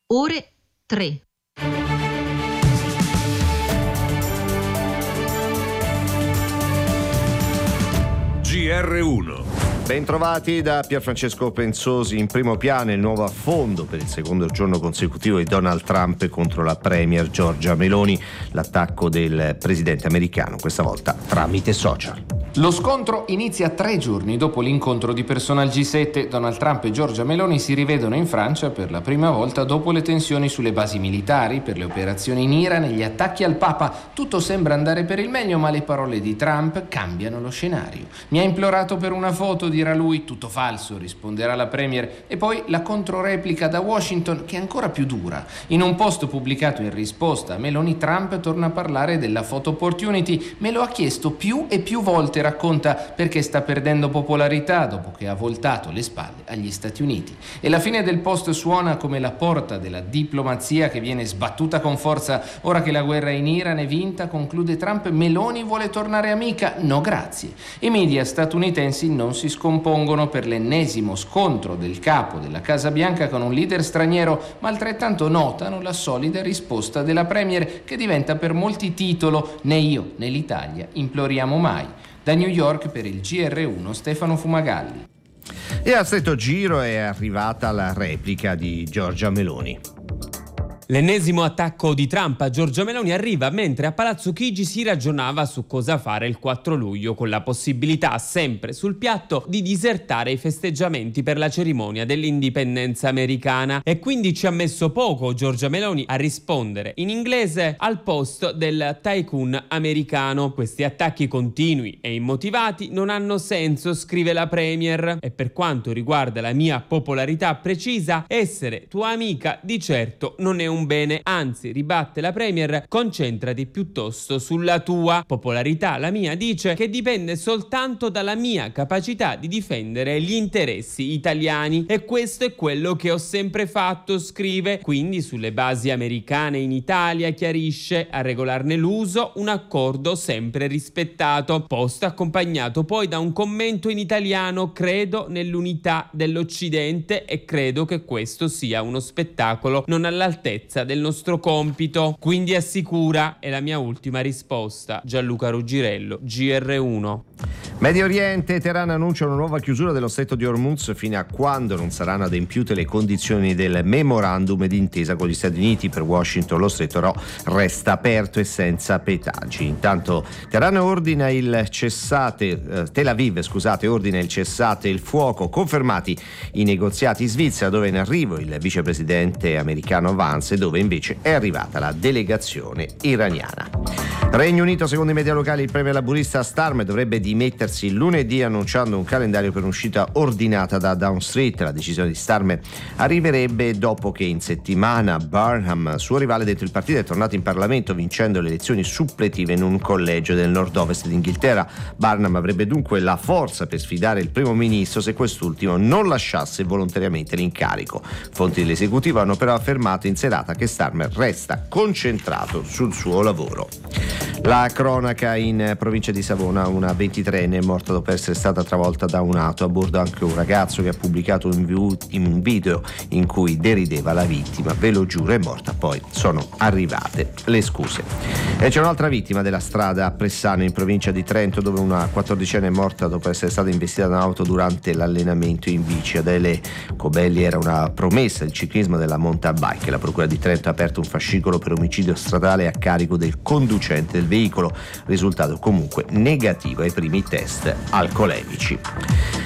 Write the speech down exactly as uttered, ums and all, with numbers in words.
ore tre. G R uno. Bentrovati da Pierfrancesco Pensosi. In primo piano il nuovo affondo per il secondo giorno consecutivo di Donald Trump contro la premier Giorgia Meloni, l'attacco del presidente americano, questa volta tramite social. Lo scontro inizia tre giorni dopo l'incontro di persona al G sette. Donald Trump e Giorgia Meloni si rivedono in Francia per la prima volta dopo le tensioni sulle basi militari, per le operazioni in Iran e gli attacchi al Papa. Tutto sembra andare per il meglio, ma le parole di Trump cambiano lo scenario. Mi ha implorato per una foto, dirà lui. Tutto falso, risponderà la premier. E poi la controreplica da Washington, che è ancora più dura. In un post pubblicato in risposta a Meloni, Trump torna a parlare della photo opportunity. Me lo ha chiesto più e più volte, racconta, perché sta perdendo popolarità dopo che ha voltato le spalle agli Stati Uniti. E la fine del post suona come la porta della diplomazia che viene sbattuta con forza. Ora che la guerra in Iran è vinta, conclude Trump, Meloni vuole tornare amica? No grazie. I media statunitensi non si scompongono per l'ennesimo scontro del capo della Casa Bianca con un leader straniero, ma altrettanto notano la solida risposta della premier, che diventa per molti titolo "Né io né l'Italia imploriamo mai". Da New York per il G R uno Stefano Fumagalli. E a stretto giro è arrivata la replica di Giorgia Meloni. L'ennesimo attacco di Trump a Giorgia Meloni arriva mentre a Palazzo Chigi si ragionava su cosa fare il quattro luglio, con la possibilità sempre sul piatto di disertare i festeggiamenti per la cerimonia dell'indipendenza americana, e quindi ci ha messo poco Giorgia Meloni a rispondere in inglese al post del tycoon americano. Questi attacchi continui e immotivati non hanno senso, scrive la premier, e per quanto riguarda la mia popolarità precisa, essere tua amica di certo non è un bene, anzi, ribatte la premier, concentrati piuttosto sulla tua popolarità. La mia, dice, che dipende soltanto dalla mia capacità di difendere gli interessi italiani, e questo è quello che ho sempre fatto, scrive. Quindi sulle basi americane in Italia, chiarisce, a regolarne l'uso un accordo sempre rispettato. Post accompagnato poi da un commento in italiano: credo nell'unità dell'Occidente e credo che questo sia uno spettacolo non all'altezza del nostro compito. Quindi assicura, è la mia ultima risposta. Gianluca Ruggirello, G R uno. Medio Oriente. Teheran annuncia una nuova chiusura dello stretto di Hormuz fino a quando non saranno adempiute le condizioni del memorandum d'intesa con gli Stati Uniti. Per Washington lo stretto però resta aperto e senza pedaggi. Intanto Teheran ordina il cessate eh, Tel Aviv scusate ordina il cessate il fuoco, confermati i negoziati in Svizzera, dove è in arrivo il vicepresidente americano Vance, dove invece è arrivata la delegazione iraniana. Regno Unito. Secondo i media locali il premier laburista Starmer dovrebbe dimettersi lunedì, annunciando un calendario per un'uscita ordinata da Downing Street. La decisione di Starmer arriverebbe dopo che in settimana Burnham, suo rivale dentro il partito, è tornato in Parlamento vincendo le elezioni suppletive in un collegio del nord-ovest d'Inghilterra. Burnham avrebbe dunque la forza per sfidare il primo ministro se quest'ultimo non lasciasse volontariamente l'incarico. Fonti dell'esecutivo hanno però affermato in serata che Starmer resta concentrato sul suo lavoro. La cronaca in provincia di Savona: una ventitreenne è morta dopo essere stata travolta da un'auto, a bordo anche un ragazzo che ha pubblicato un video in cui derideva la vittima. Ve lo giuro, è morta. Poi sono arrivate le scuse. E c'è un'altra vittima della strada a Pressano, in provincia di Trento, dove una quattordicenne è morta dopo essere stata investita da un'auto durante l'allenamento in bici. Adele Cobelli era una promessa del ciclismo della mountain bike. La procura di Trento ha aperto un fascicolo per omicidio stradale a carico del conducente del veicolo, risultato comunque negativo ai primi test alcolemici.